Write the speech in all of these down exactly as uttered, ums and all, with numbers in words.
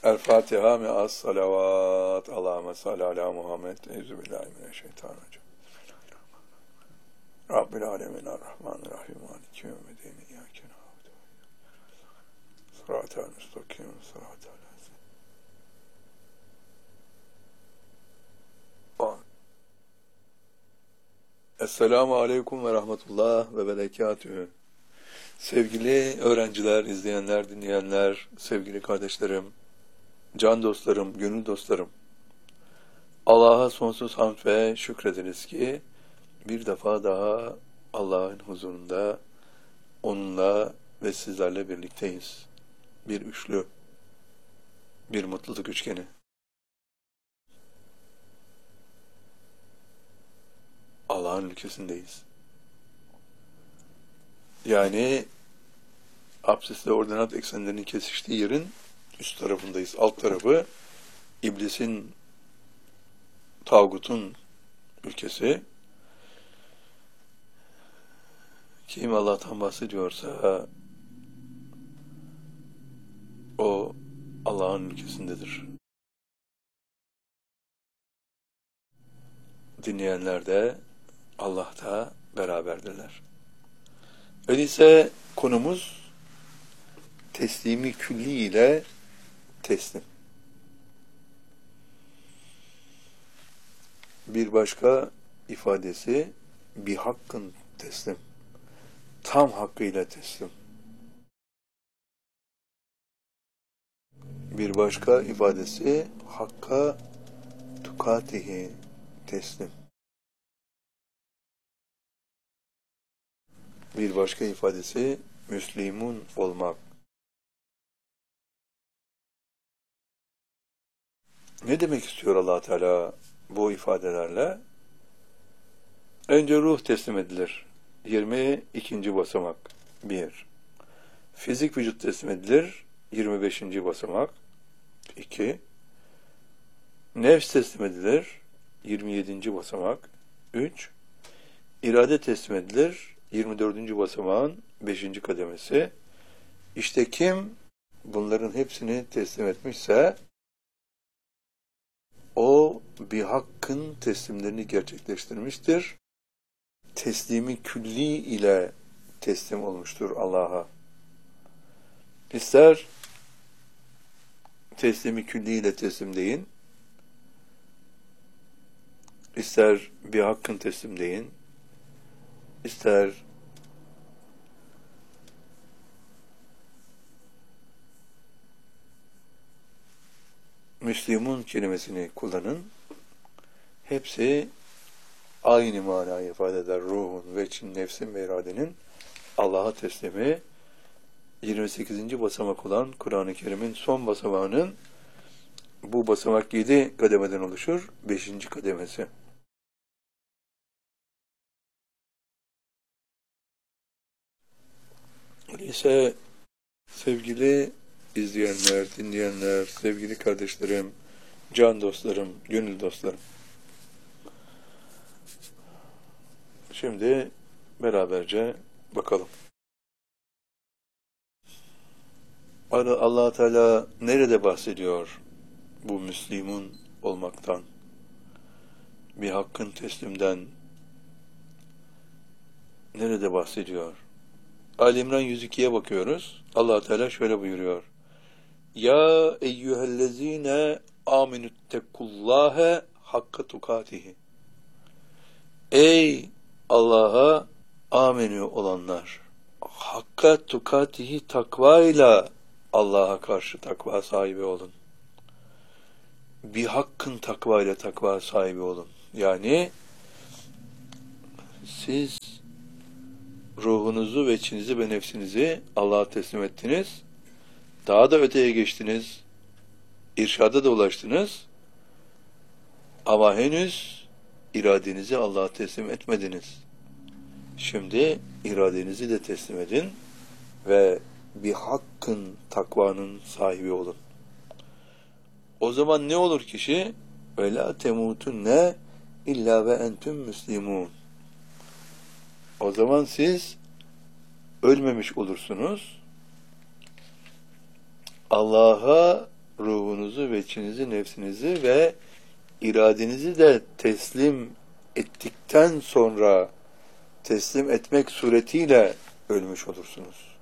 El Fatiha me'as salavat. Allahümme salli ala Muhammed. Euzubillahimineşşeytanirracim. Rabbil alemin errahmanirrahim. Maliki yevmiddin. İyyâke na'budu. Sıratel müstakim. Sıratel lezîn. Esselamu aleyküm ve rahmetullah ve berekatühü. Sevgili öğrenciler, izleyenler, dinleyenler, sevgili kardeşlerim, can dostlarım, gönül dostlarım. Allah'a sonsuz hamd ve şükrediniz ki bir defa daha Allah'ın huzurunda onunla ve sizlerle birlikteyiz. Bir üçlü, bir mutluluk üçgeni. Allah'ın ülkesindeyiz. Yani absisle ordinat eksenlerinin kesiştiği yerin üst tarafındayız. Alt tarafı iblisin, tağutun ülkesi. Kim Allah'tan bahsediyorsa o Allah'ın ülkesindedir. Dinleyenler de Allah'ta beraberdirler. Öyleyse konumuz teslimi külli ile teslim. Bir başka ifadesi bir hakkın teslim. Tam hakkıyla teslim. Bir başka ifadesi hakka tukatihi teslim. Bir başka ifadesi Müslümun olmak. Ne demek istiyor Allah Teala bu ifadelerle? Önce ruh teslim edilir. yirmi ikinci basamak. bir. Fizik vücut teslim edilir. yirmi beşinci basamak. iki. Nefs teslim edilir. yirmi yedinci basamak. üç. İrade teslim edilir. yirmi dördüncü basamağın beşinci kademesi. İşte kim bunların hepsini teslim etmişse o bir hakkın teslimlerini gerçekleştirmiştir. Teslimi külli ile teslim olmuştur Allah'a. İster teslimi külli ile teslim deyin, ister bir hakkın teslim deyin, ister Müslümun kelimesini kullanın. Hepsi aynı manayı ifade eder. Ruhun, veçin, nefsin ve iradenin Allah'a teslimi. yirmi sekizinci basamak olan Kur'an-ı Kerim'in son basamağının bu basamak yedi kademeden oluşur. beşinci kademesi. Öyleyse sevgili izleyenler, dinleyenler, sevgili kardeşlerim, can dostlarım, gönül dostlarım. Şimdi beraberce bakalım. Allah Teala nerede bahsediyor bu Müslümun olmaktan, bir hakkın teslimden nerede bahsediyor? Ali İmran yüz ikiye bakıyoruz. Allah Teala şöyle buyuruyor. Ya eyyühellezine aminüttekullâhe hakka tukatihi. Ey Allah'a amenü olanlar, hakka tukatihi takvayla Allah'a karşı takva sahibi olun. Bir hakkın takvayla takva sahibi olun. Yani siz ruhunuzu ve içinizi ve nefsinizi Allah'a teslim ettiniz. Daha da öteye geçtiniz. İrşada da ulaştınız. Ama henüz iradenizi Allah'a teslim etmediniz. Şimdi iradenizi de teslim edin ve bir hakkın, takvanın sahibi olun. O zaman ne olur kişi? وَلَا تَمُوتُنَّ اِلَّا وَاَنْتُمْ مُسْلِمُونَ. O zaman siz ölmemiş olursunuz. Allah'a ruhunuzu ve içinizi, nefsinizi ve iradenizi de teslim ettikten sonra teslim etmek suretiyle ölmüş olursunuz.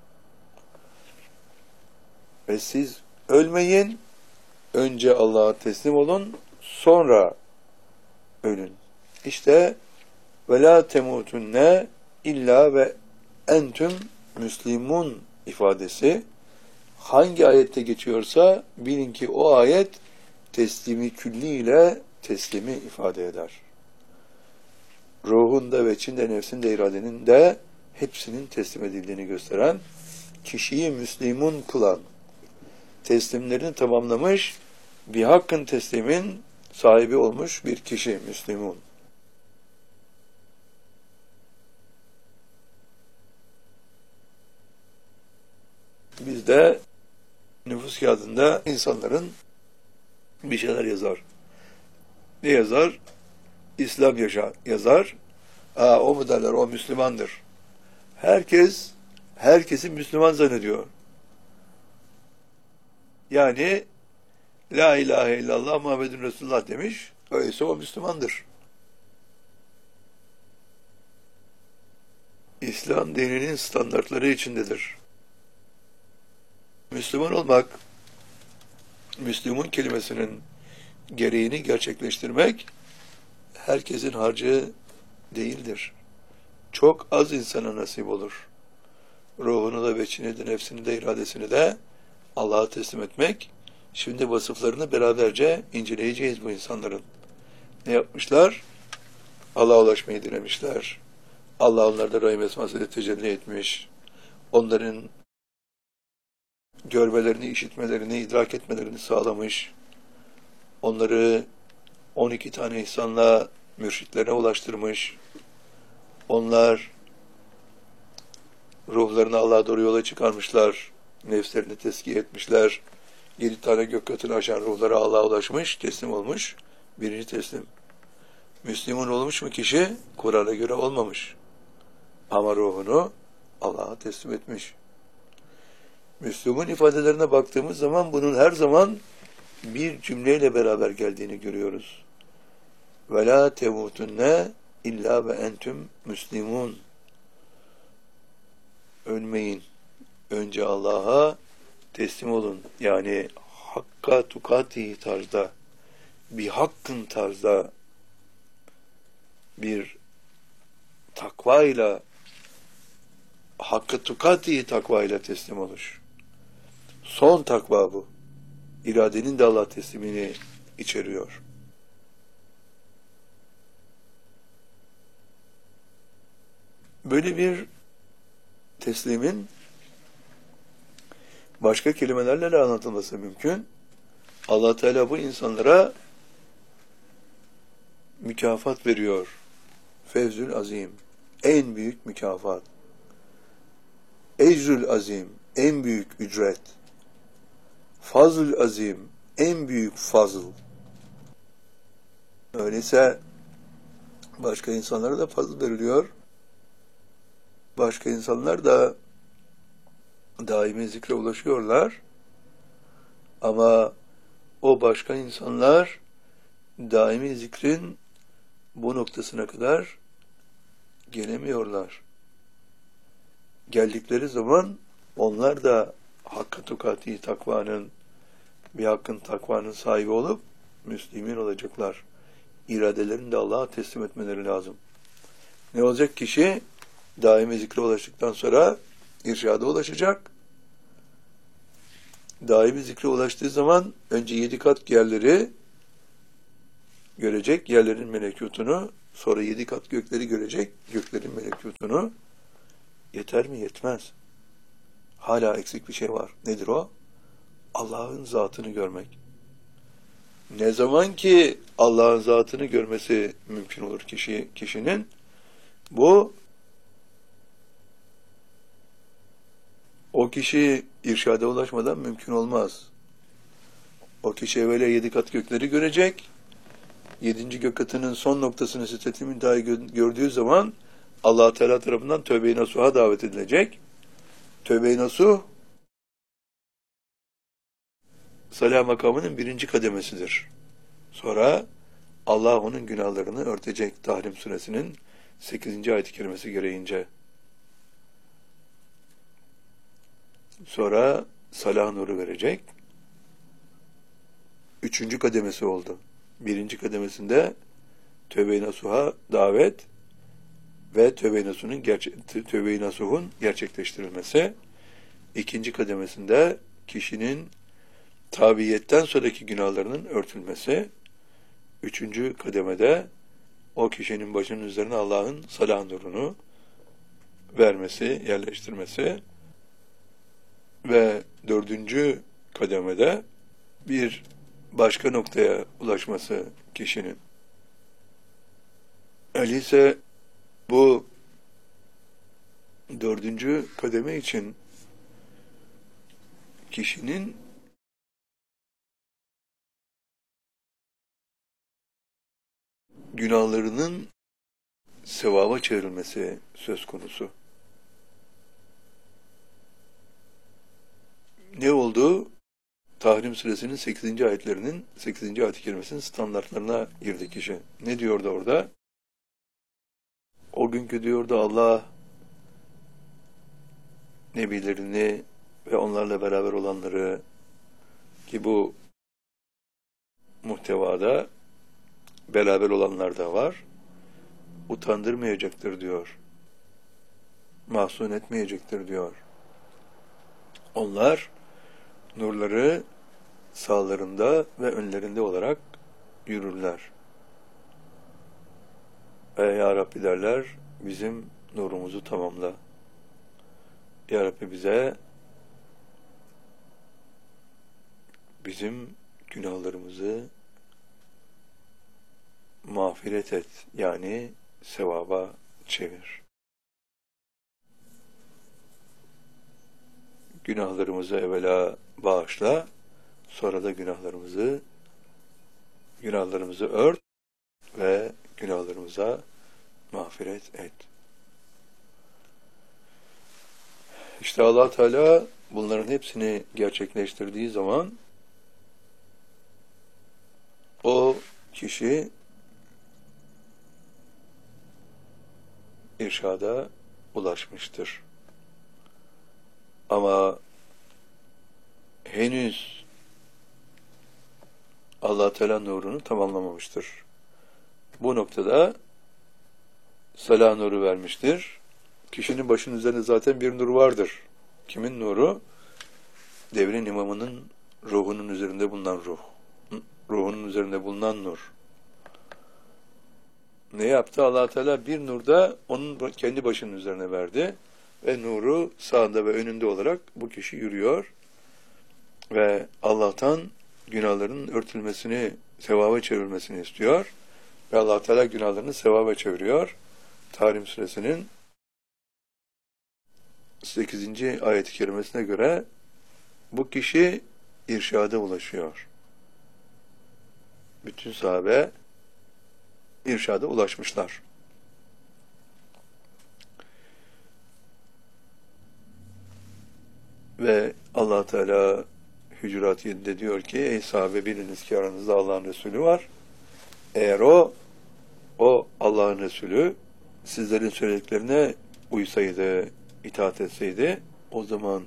Ve siz ölmeyin, önce Allah'a teslim olun, sonra ölün. İşte ve la temutunne illa ve entüm müslimun ifadesi hangi ayette geçiyorsa bilin ki o ayet teslimi külli ile teslimi ifade eder. Ruhunda ve içinde, nefsinde, iradenin de hepsinin teslim edildiğini gösteren, kişiyi Müslüman kılan, teslimlerini tamamlamış, bir hakkın teslimin sahibi olmuş bir kişi Müslüman. Bizde nüfus kağıdında insanların bir şeyler yazar. Ne yazar? İslam yaşa yazar. Aa, o mu derler? O Müslümandır. Herkes herkesi Müslüman zannediyor. Yani La ilahe illallah Muhammedun Resulullah demiş. Öyleyse o Müslümandır. İslam dininin standartları içindedir. Müslüman olmak, Müslüman kelimesinin gereğini gerçekleştirmek herkesin harcı değildir. Çok az insana nasip olur. Ruhunu da, beçini de, nefsini de, iradesini de Allah'a teslim etmek. Şimdi vasıflarını beraberce inceleyeceğiz bu insanların. Ne yapmışlar? Allah'a ulaşmayı dilemişler. Allah onlarda rahim esmasıyla tecelli etmiş. Onların görmelerini, işitmelerini, idrak etmelerini sağlamış. Onları on iki tane ihsanla mürşitlerine ulaştırmış. Onlar ruhlarını Allah'a doğru yola çıkarmışlar. Nefslerini tezkiye etmişler. Yedi tane gök katını aşan ruhları Allah'a ulaşmış, teslim olmuş. Birinci teslim. Müslüman olmuş mu kişi? Kur'an'a göre olmamış. Ama ruhunu Allah'a teslim etmiş. Müslüman ifadelerine baktığımız zaman bunun her zaman bir cümleyle beraber geldiğini görüyoruz. Ve la temutunne illa ve entüm müslimun. Ölmeyin. Önce Allah'a teslim olun. Yani hakka tukati tarzda, bir hakkın tarzda, bir takvayla, hakkı tukati takvayla teslim oluş. Son takva bu. İradenin de Allah teslimini içeriyor. Böyle bir teslimin başka kelimelerle de anlatılması mümkün. Allah Teala bu insanlara mükafat veriyor. Fevzül azim, en büyük mükafat. Ecrül azim, en büyük ücret. Fazıl azim, en büyük fazıl. Öyleyse başka insanlara da fazıl veriliyor. Başka insanlar da daimi zikre ulaşıyorlar. Ama o başka insanlar daimi zikrin bu noktasına kadar gelemiyorlar. Geldikleri zaman onlar da hakkı tukati takvanın, bir hakkın takvanın sahibi olup Müslümin olacaklar. İradelerini de Allah'a teslim etmeleri lazım. Ne olacak kişi? Daimi zikre ulaştıktan sonra irşada ulaşacak. Daimi zikre ulaştığı zaman önce yedi kat yerleri görecek, yerlerin melekutunu, sonra yedi kat gökleri görecek, göklerin melekutunu. Yeter mi? Yetmez. Hala eksik bir şey var. Nedir o? Allah'ın zatını görmek. Ne zaman ki Allah'ın zatını görmesi mümkün olur kişi, kişinin, bu o kişi irşada ulaşmadan mümkün olmaz. O kişi evvela yedi kat gökleri görecek. Yedinci gök katının son noktasını Sidret-i Münteha'yı gördüğü zaman Allah Teala tarafından Tövbe-i Nasuh'a davet edilecek. Tövbe-i Nasuh salah makamının birinci kademesidir. Sonra Allah onun günahlarını örtecek Tahrim suresinin sekizinci ayet-i kerimesi gereğince. Sonra salah nuru verecek. Üçüncü kademesi oldu. Birinci kademesinde tövbe-i nasuha davet ve tövbe-i nasuhun gerçe tövbe-i nasuhun gerçekleştirilmesi. İkinci kademesinde kişinin tabiyetten sonraki günahlarının örtülmesi. Üçüncü kademede o kişinin başının üzerine Allah'ın salah nurunu vermesi, yerleştirmesi ve dördüncü kademede bir başka noktaya ulaşması kişinin. Öyleyse bu dördüncü kademe için kişinin günahlarının sevaba çevrilmesi söz konusu. Ne oldu? Tahrim suresinin sekizinci ayetlerinin sekizinci ayet-i kerimesinin standartlarına girdi kişi. Ne diyordu orada? O günkü diyordu Allah nebilerini ve onlarla beraber olanları, ki bu muhtevada beraber olanlar da var, utandırmayacaktır diyor. Mahzun etmeyecektir diyor. Onlar nurları sağlarında ve önlerinde olarak yürürler. Ey Ya Rabbi derler, bizim nurumuzu tamamla. Ya Rabbi bize bizim günahlarımızı mağfiret et, yani sevaba çevir. Günahlarımızı evvela bağışla, sonra da günahlarımızı günahlarımızı ört ve günahlarımıza mağfiret et. İşte Allah Teala bunların hepsini gerçekleştirdiği zaman o kişi irşada ulaşmıştır. Ama henüz Allah Teala nurunu tamamlamamıştır. Bu noktada salah nuru vermiştir. Kişinin başının üzerinde zaten bir nur vardır. Kimin nuru? Devrin imamının ruhunun üzerinde bulunan ruh. Ruhunun üzerinde bulunan nur. Ne yaptı? Allah Teala bir nur da onun kendi başının üzerine verdi. Ve nuru sağında ve önünde olarak bu kişi yürüyor. Ve Allah'tan günahlarının örtülmesini, sevaba çevrilmesini istiyor. Ve Allah Teala günahlarını sevaba çeviriyor. Tahrim suresinin sekizinci ayet-i kerimesine göre bu kişi irşada ulaşıyor. Bütün sahabe irşada ulaşmışlar. Ve Allah Teala Hücurat yedide diyor ki, ey sahabe, biliniz ki aranızda Allah'ın Resulü var. Eğer o, o Allah'ın Resulü sizlerin söylediklerine uysaydı, itaat etseydi, o zaman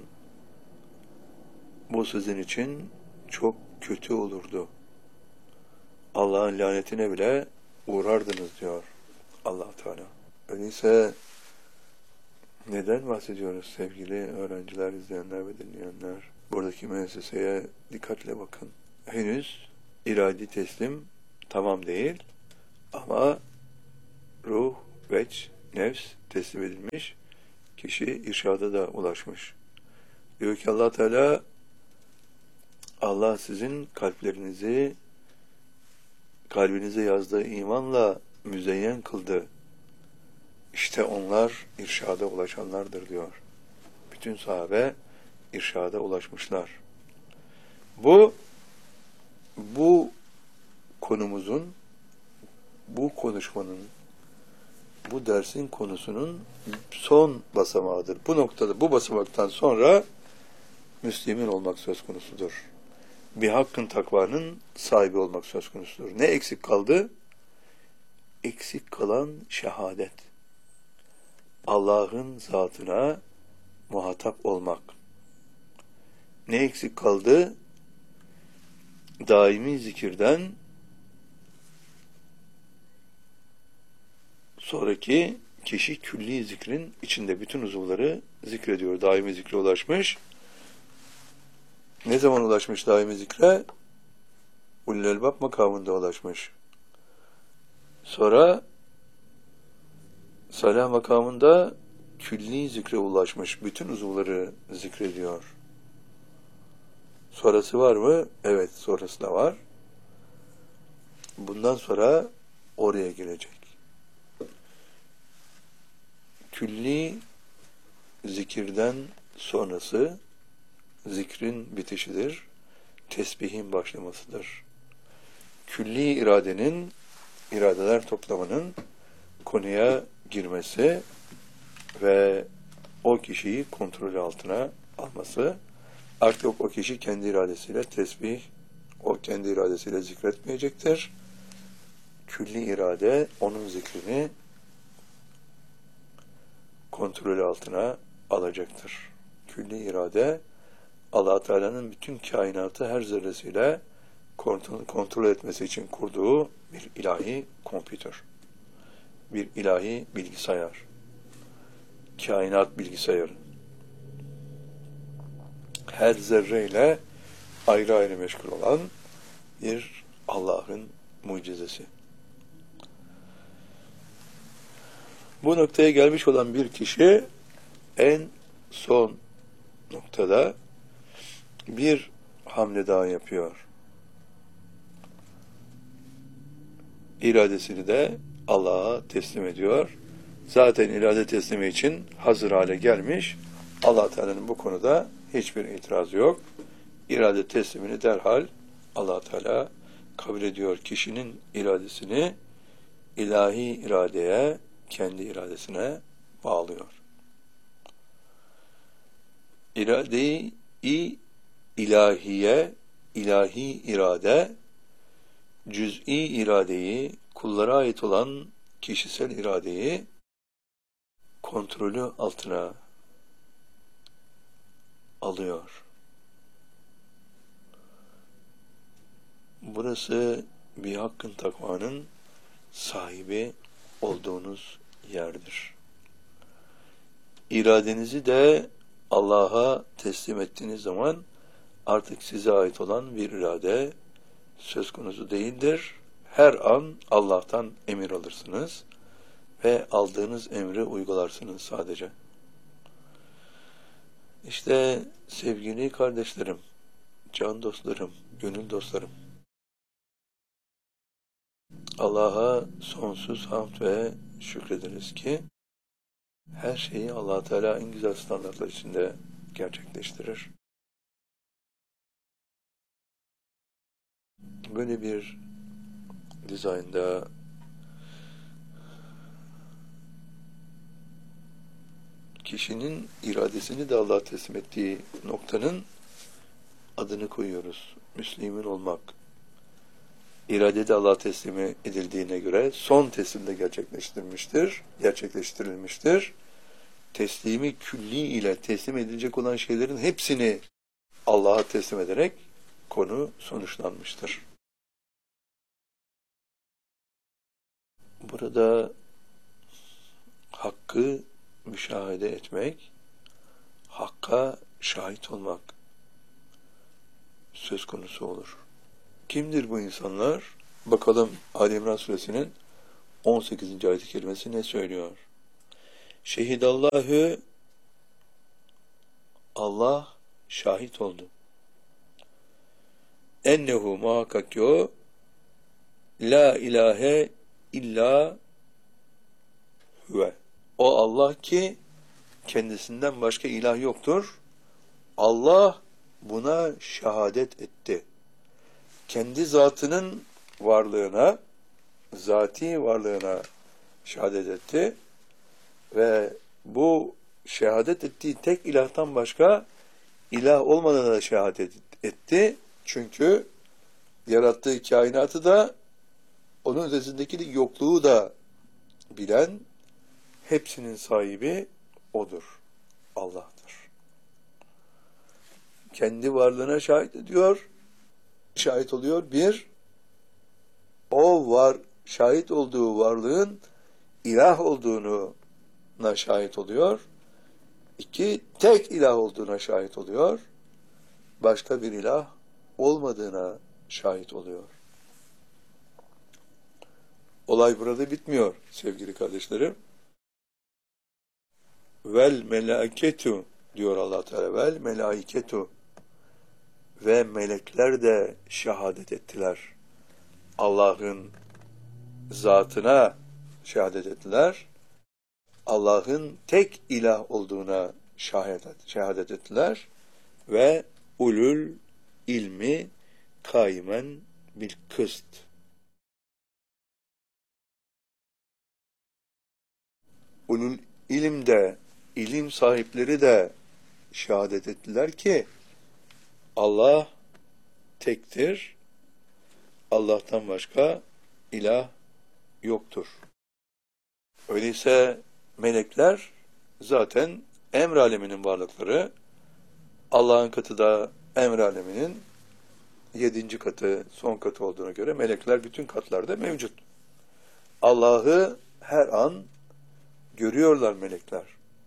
bu sizin için çok kötü olurdu. Allah'ın lanetine bile uğrardınız diyor Allah Teala. Öyleyse neden bahsediyoruz sevgili öğrenciler, izleyenler ve dinleyenler? Buradaki müesseseye dikkatle bakın. Henüz iradi teslim tamam değil ama ruh, veç, nefs teslim edilmiş. Kişi irşada da ulaşmış. Diyor ki Allah Teala, Allah sizin kalplerinizi kalbinize yazdığı imanla müzeyyen kıldı. İşte onlar irşada ulaşanlardır diyor. Bütün sahabe irşada ulaşmışlar. Bu bu konumuzun, bu konuşmanın, bu dersin konusunun son basamağıdır. Bu noktada, bu basamaktan sonra Müslüman olmak söz konusudur. bir hakkın takvanın sahibi olmak söz konusudur. Ne eksik kaldı? Eksik kalan şehadet. Allah'ın zatına muhatap olmak. Ne eksik kaldı? Daimi zikirden sonraki kişi külli zikrin içinde bütün uzuvları zikrediyor. Daimi zikre ulaşmış. Ne zaman ulaşmış daimi zikre? Ulul Elbab makamında ulaşmış. Sonra Salah makamında külli zikre ulaşmış. Bütün uzuvları zikrediyor. Sonrası var mı? Evet, sonrası da var. Bundan sonra oraya gelecek. Külli zikirden sonrası zikrin bitişidir. Tesbihin başlamasıdır. Külli iradenin, iradeler toplamının konuya girmesi ve o kişiyi kontrol altına alması. Artık o kişi kendi iradesiyle tesbih, o kendi iradesiyle zikretmeyecektir. Külli irade onun zikrini kontrol altına alacaktır. Külli irade Allah Teala'nın bütün kainatı her zerresiyle kontrol, kontrol etmesi için kurduğu bir ilahi kompütür. Bir ilahi bilgisayar. Kainat bilgisayarı. Her zerreyle ayrı ayrı meşgul olan bir Allah'ın mucizesi. Bu noktaya gelmiş olan bir kişi en son noktada bir hamle daha yapıyor. İradesini de Allah'a teslim ediyor. Zaten irade teslimi için hazır hale gelmiş. Allah Teala'nın bu konuda hiçbir itirazı yok. İrade teslimini derhal Allah Teala kabul ediyor. Kişinin iradesini ilahi iradeye, kendi iradesine bağlıyor. İrade-i ilahiye, ilahi irade, cüz'i iradeyi, kullara ait olan kişisel iradeyi kontrolü altına alıyor. Burası bir hakkın takvanın sahibi olduğunuz yerdir. İradenizi de Allah'a teslim ettiğiniz zaman artık size ait olan bir irade söz konusu değildir. Her an Allah'tan emir alırsınız ve aldığınız emri uygularsınız sadece. İşte sevgili kardeşlerim, can dostlarım, gönül dostlarım, Allah'a sonsuz hamd ve şükrederiz ki her şeyi Allah Teala en güzel standartlar içinde gerçekleştirir. Böyle bir dizaynda kişinin iradesini de Allah'a teslim ettiği noktanın adını koyuyoruz. Müslüman olmak. İrade de Allah'a teslim edildiğine göre son teslimde gerçekleştirilmiştir. Gerçekleştirilmiştir. Teslimi külli ile teslim edilecek olan şeylerin hepsini Allah'a teslim ederek konu sonuçlanmıştır. Burada hakkı müşahede etmek, hakka şahit olmak söz konusu olur. Kimdir bu insanlar? Bakalım Ali İmran Suresinin on sekizinci ayet-i kerimesi ne söylüyor? Şehidallahu, Allah şahit oldu. Ennehu muhakkak ki o, la ilahe illa huve. O Allah ki kendisinden başka ilah yoktur. Allah buna şehadet etti. Kendi zatının varlığına, zati varlığına şehadet etti ve bu şehadet ettiği tek ilahtan başka ilah olmadığına da şehadet etti Çünkü yarattığı kainatı da onun ötesindeki yokluğu da bilen, hepsinin sahibi O'dur. Allah'tır. Kendi varlığına şahit ediyor, şahit oluyor. Bir, o var, şahit olduğu varlığın ilah olduğuna şahit oluyor. İki, tek ilah olduğuna şahit oluyor. Başka bir ilah olmadığına şahit oluyor. Olay burada bitmiyor sevgili kardeşlerim. Vel melâketu diyor Allah Teala. Vel melâiketu ve melekler de şehadet ettiler. Allah'ın zatına şehadet ettiler. Allah'ın tek ilah olduğuna şehadet, şehadet ettiler. Ve ulul ilmi kaimen bil kıst. Ulul ilimde, ilim sahipleri de şehadet ettiler ki Allah tektir, Allah'tan başka ilah yoktur. Öyleyse melekler zaten emr aleminin varlıkları, Allah'ın katı da emr aleminin yedinci katı, son katı olduğuna göre melekler bütün katlarda mevcut. Allah'ı her an görüyorlar melekler.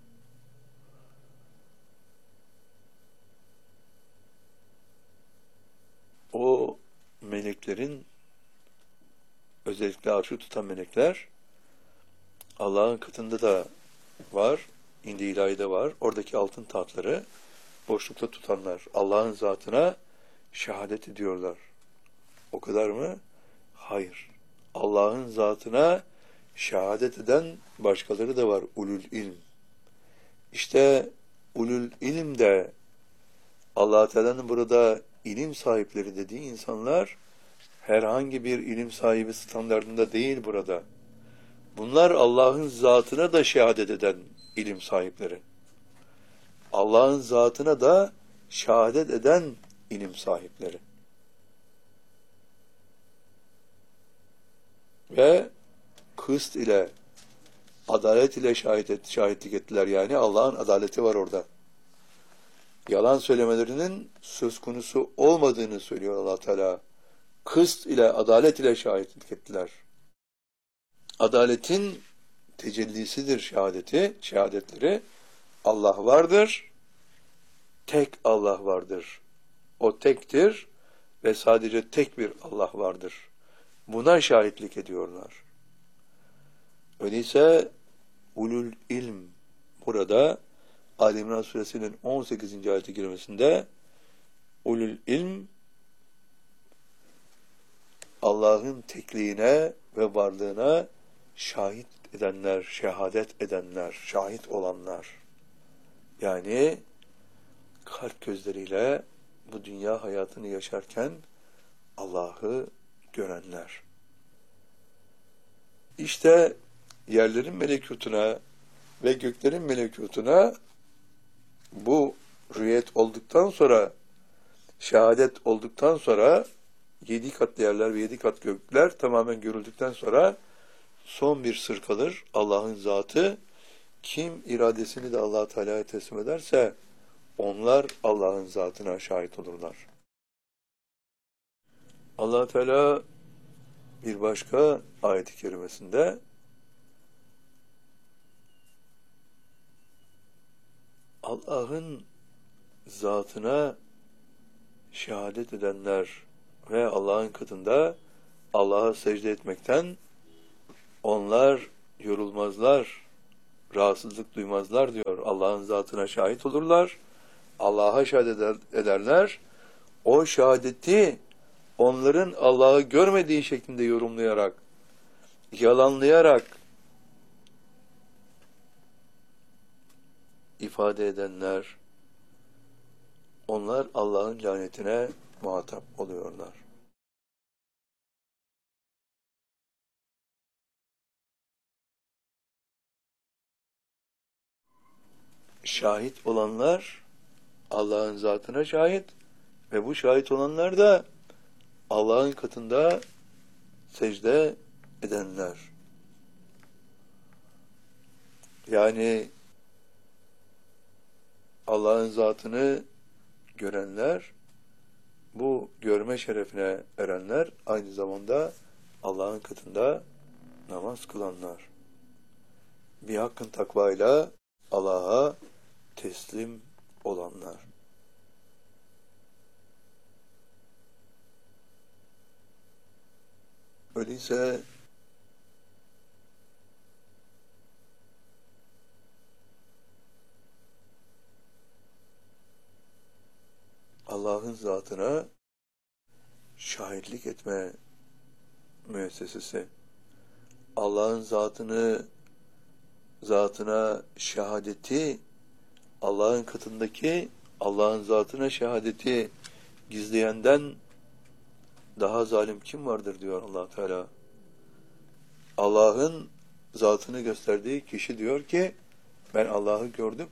O meleklerin, özellikle arşı tutan melekler, Allah'ın katında da var, indi ilahide var. Oradaki altın tahtları boşlukta tutanlar Allah'ın zatına şehadet ediyorlar. O kadar mı? Hayır. Allah'ın zatına şehadet eden başkaları da var. Ulul ilm. İşte ulul ilm de Allah Teala'nın burada ilim sahipleri dediği insanlar herhangi bir ilim sahibi standartında değil burada. Bunlar Allah'ın zatına da şehadet eden ilim sahipleri. Allah'ın zatına da şehadet eden ilim sahipleri. Ve kıst ile, adalet ile şahit et, şahitlik ettiler. Yani Allah'ın adaleti var orada. Yalan söylemelerinin söz konusu olmadığını söylüyor Allah Teala. Kıst ile, adalet ile şahitlik ettiler. Adaletin tecellisidir şehadeti, şehadetleri. Allah vardır, tek Allah vardır. O tektir ve sadece tek bir Allah vardır. Buna şahitlik ediyorlar. Öyleyse ulul ilm burada Ali İmran suresinin on sekizinci ayeti kerimesinde ulul ilm Allah'ın tekliğine ve varlığına şahit edenler, şehadet edenler, şahit olanlar. Yani kalp gözleriyle bu dünya hayatını yaşarken Allah'ı görenler. İşte yerlerin melekutuna ve göklerin melekutuna bu rüyet olduktan sonra, şehadet olduktan sonra yedi kat yerler ve yedi kat gökler tamamen görüldükten sonra son bir sır kalır. Allah'ın zatı. Kim iradesini de Allah Teala'ya teslim ederse onlar Allah'ın zatına şahit olurlar. Allah Teala bir başka ayet-i kerimesinde Allah'ın zatına şehadet edenler ve Allah'ın katında Allah'a secde etmekten onlar yorulmazlar, rahatsızlık duymazlar diyor. Allah'ın zatına şahit olurlar, Allah'a şehadet ederler. O şehadeti onların Allah'ı görmediği şeklinde yorumlayarak, yalanlayarak ifade edenler, onlar Allah'ın lanetine muhatap oluyorlar. Şahit olanlar Allah'ın zatına şahit, Ve bu şahit olanlar da Allah'ın katında secde edenler. Yani Allah'ın zatını görenler, bu görme şerefine erenler, aynı zamanda Allah'ın katında namaz kılanlar. Bir hakkın takvayla Allah'a teslim olanlar. Öyleyse Allah'ın zatına şahitlik etme müessesesi, Allah'ın zatını, zatına şehadeti, Allah'ın katındaki Allah'ın zatına şehadeti gizleyenden daha zalim kim vardır diyor Allah Teala. Allah'ın zatını gösterdiği kişi diyor ki ben Allah'ı gördüm.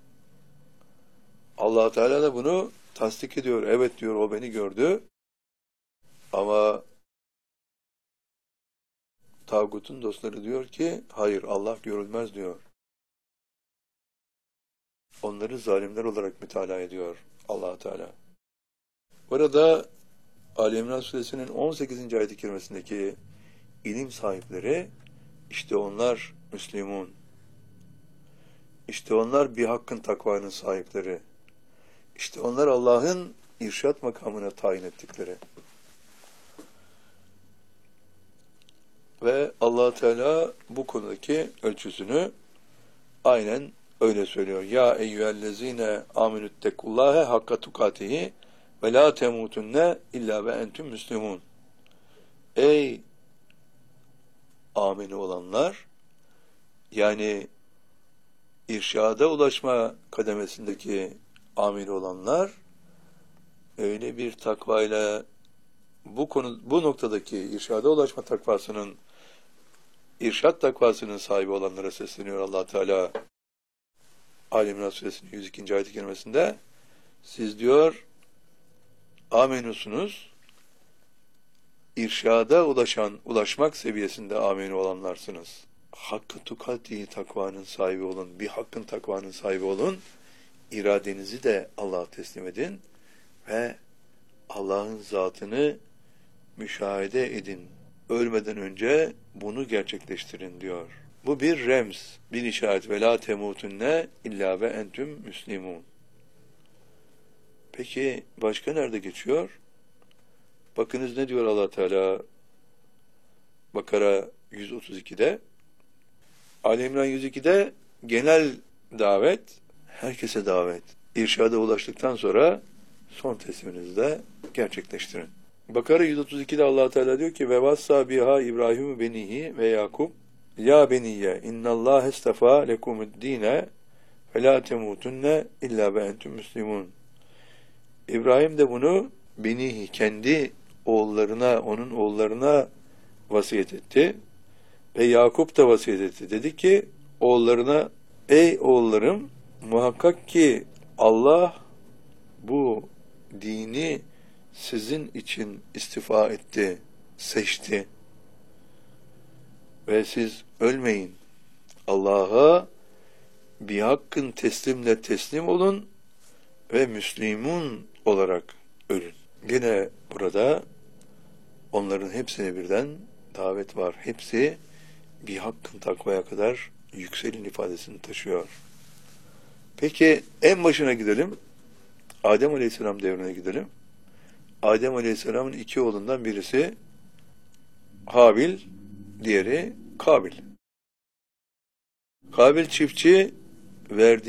Allah Teala da bunu tasdik ediyor. Evet diyor, o beni gördü. Ama tağutun dostları diyor ki hayır, Allah görülmez diyor. Onları zalimler olarak mütalaa ediyor Allah Teala. Burada Ali İmran Suresinin on sekizinci ayet-i kerimesindeki ilim sahipleri, işte onlar Müslümun. İşte onlar bir hakkın takvanın sahipleri. İşte onlar Allah'ın irşat makamına tayin ettikleri. Ve Allah Teala bu konudaki ölçüsünü aynen öyle söylüyor. Ya eyyühellezine aminüttekullâhe hakka tukatihi ve la temutunne illa ve entüm müslümun. Ey amini olanlar, yani irşada ulaşma kademesindeki amini olanlar, öyle bir takvayla bu konu, bu noktadaki irşada ulaşma takvasının, irşat takvasının sahibi olanlara sesleniyor Allah Teala. Ali İmran Suresinin yüz ikinci ayet-i kerimesinde siz diyor amenusunuz, irşada ulaşan, ulaşmak seviyesinde ameni olanlarsınız. Hakkı tukati takvanın sahibi olun, bir hakkın takvanın sahibi olun, iradenizi de Allah'a teslim edin ve Allah'ın zatını müşahede edin. Ölmeden önce bunu gerçekleştirin diyor. Bu bir remz, bir işaret. Ve la temutunne illa ve entüm müslimun. Peki başka nerede geçiyor? Bakınız ne diyor Allah Teala Bakara yüz otuz ikide. Ali İmran yüz ikide genel davet, herkese davet. İrşada ulaştıktan sonra son tesliminizi de gerçekleştirin. Bakara yüz otuz ikide Allah Teala diyor ki ve vassa biha İbrahim benihi ve Yakub ya beniyye innallâhe istefâ lekumu'd-dîne fe lâ temutunne illâ ve entüm müslimun. İbrahim de bunu benihi, kendi oğullarına, onun oğullarına vasiyet etti. Ve Yakup da vasiyet etti. Dedi ki oğullarına, ey oğullarım, muhakkak ki Allah bu dini sizin için istifa etti, seçti. Ve siz ölmeyin. Allah'a bir hakkın teslimle teslim olun ve Müslümun olarak ölün. Yine burada onların hepsine birden davet var. Hepsi bir hakkın takvaya kadar yükselin ifadesini taşıyor. Peki en başına gidelim. Adem Aleyhisselam devrine gidelim. Adem Aleyhisselam'ın iki oğlundan birisi Habil, diğeri Kabil. Kabil çiftçi verdiği